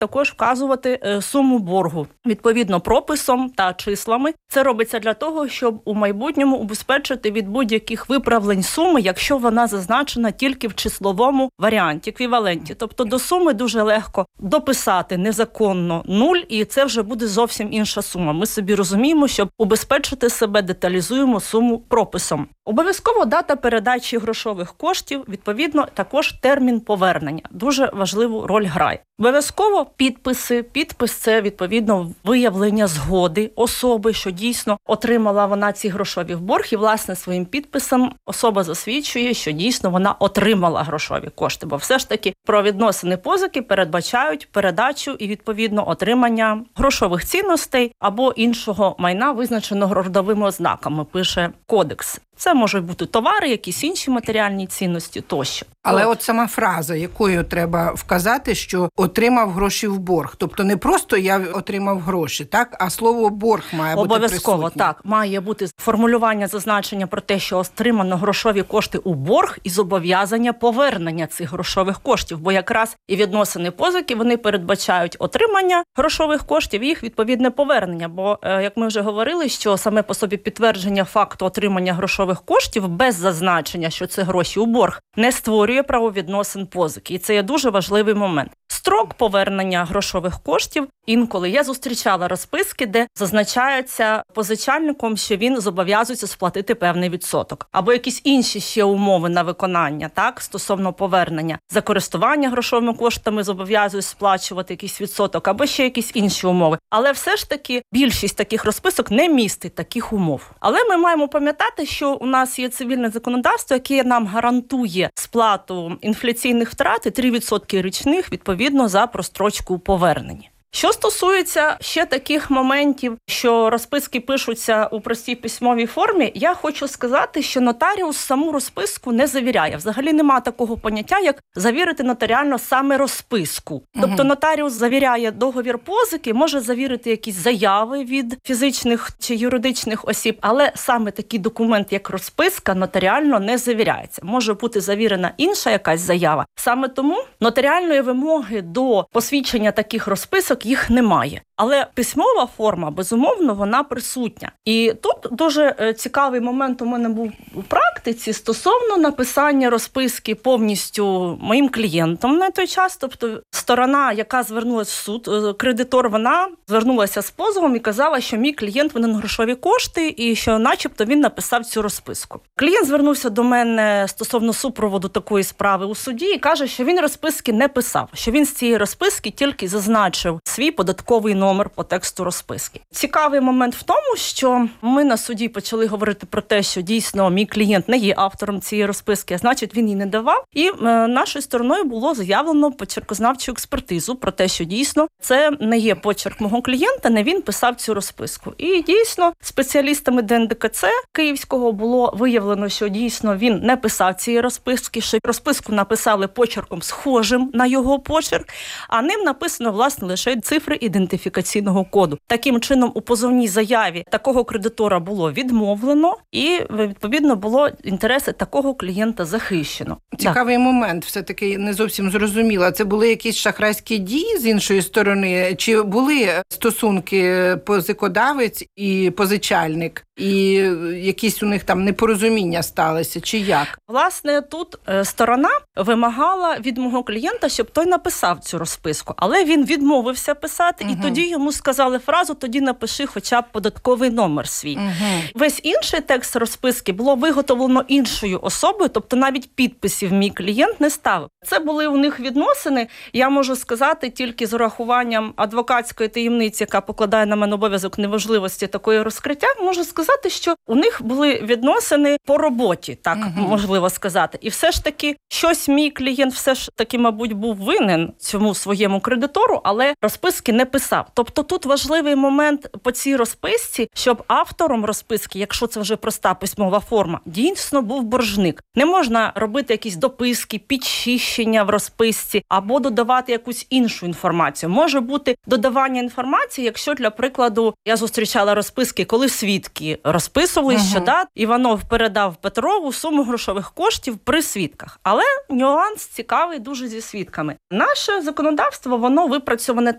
також вказувати суму боргу, відповідно прописом та числами. Це робиться для того, щоб у майбутньому убезпечити від будь-яких виправлень суми, якщо вона зазначена тільки в числовому варіанті, еквіваленті. Тобто до суми дуже легко дописати незаконно 0, і це вже буде зовсім інша сума. Ми собі розуміємо, щоб убезпечити себе, деталізуємо суму прописом. Обов'язково дата передачі грошових коштів, відповідно, також термін повернення. Дуже важливу роль грає. Обов'язково підписи. Підпис – це, відповідно, виявлення згоди особи, що дійсно отримала вона ці грошові в борг, і, власне, своїм підписом особа засвідчує, що дійсно вона отримала грошові кошти. Бо все ж таки про відносини позики передбачають передачу і, відповідно, отримання грошових цінностей або іншого майна, визначеного родовими ознаками, пише кодекс. Це можуть бути товари, якісь інші матеріальні цінності тощо. Але от сама фраза, якою треба вказати, що отримав гроші в борг. Тобто не просто я отримав гроші, так, а слово борг має бути присутнє. Обов'язково, так. Має бути формулювання, зазначення про те, що отримано грошові кошти у борг і зобов'язання повернення цих грошових коштів. Бо якраз і відносини позики, вони передбачають отримання грошових коштів і їх відповідне повернення. Бо, як ми вже говорили, що саме по собі підтвердження факту отримання грошових коштів без зазначення, що це гроші у борг, не створює правовідносин позики. І це є дуже важливий момент. Строк повернення грошових коштів. Інколи я зустрічала розписки, де зазначається позичальником, що він зобов'язується сплатити певний відсоток. Або якісь інші ще умови на виконання, так, стосовно повернення. За користування грошовими коштами зобов'язують сплачувати якийсь відсоток, або ще якісь інші умови. Але все ж таки більшість таких розписок не містить таких умов. Але ми маємо пам'ятати, що у нас є цивільне законодавство, яке нам гарантує сплату інфляційних втрат і 3% річних, відповідно, за прострочку у поверненні. Що стосується ще таких моментів, що розписки пишуться у простій письмовій формі, я хочу сказати, що нотаріус саму розписку не завіряє. Взагалі немає такого поняття, як завірити нотаріально саме розписку. Тобто нотаріус завіряє договір позики, може завірити якісь заяви від фізичних чи юридичних осіб, але саме такий документ, як розписка, нотаріально не завіряється. Може бути завірена інша якась заява. Саме тому нотаріальної вимоги до посвідчення таких розписок їх немає. Але письмова форма, безумовно, вона присутня. І тут дуже цікавий момент у мене був у практиці стосовно написання розписки повністю моїм клієнтом на той час. Тобто сторона, яка звернулася в суд, кредитор, вона звернулася з позовом і казала, що мій клієнт винен грошові кошти і що начебто він написав цю розписку. Клієнт звернувся до мене стосовно супроводу такої справи у суді і каже, що він розписки не писав, що він з цієї розписки тільки зазначив свій податковий номер по тексту розписки. Цікавий момент в тому, що ми на суді почали говорити про те, що дійсно мій клієнт не є автором цієї розписки, а значить він її не давав. І нашою стороною було заявлено почеркознавчу експертизу про те, що дійсно це не є почерк мого клієнта, не він писав цю розписку. І дійсно спеціалістами ДНДКЦ Київського було виявлено, що дійсно він не писав цієї розписки, що розписку написали почерком схожим на його почерк, а ним написано, власне, лише цифри ідентифікаційного коду. Таким чином, у позовній заяві такого кредитора було відмовлено і, відповідно, було інтереси такого клієнта захищено. Цікавий момент, все-таки не зовсім зрозуміло. Це були якісь шахрайські дії з іншої сторони? Чи були стосунки позикодавець і позичальник? І якісь у них там непорозуміння сталося, чи як? Власне, тут сторона вимагала від мого клієнта, щоб той написав цю розписку. Але він відмовився писати, і тоді йому сказали фразу, тоді напиши хоча б податковий номер свій. Весь інший текст розписки було виготовлено іншою особою, тобто навіть підписів мій клієнт не ставив. Це були у них відносини, я можу сказати, тільки з урахуванням адвокатської таємниці, яка покладає на мене обов'язок неважливості такої розкриття, можу сказати, що у них були відносини по роботі, так можливо сказати. І все ж таки, щось мій клієнт все ж таки, мабуть, був винен цьому своєму кредитору, але розписки не писав. Тобто тут важливий момент по цій розписці, щоб автором розписки, якщо це вже проста письмова форма, дійсно був боржник. Не можна робити якісь дописки, підчищення в розписці або додавати якусь іншу інформацію. Може бути додавання інформації, якщо, для прикладу, я зустрічала розписки, коли свідки розписували, що Іванов передав Петрову суму грошових коштів при свідках. Але нюанс цікавий дуже зі свідками. Наше законодавство, воно випрацьоване